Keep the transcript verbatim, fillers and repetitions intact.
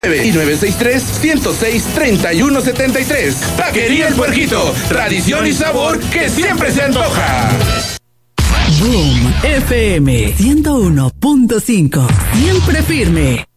Y nueve seis tres, ciento seis, treinta y uno setenta y tres. Taquería El Puerquito. Tradición y sabor que siempre se antoja. Boom F M ciento uno punto cinco. Siempre firme.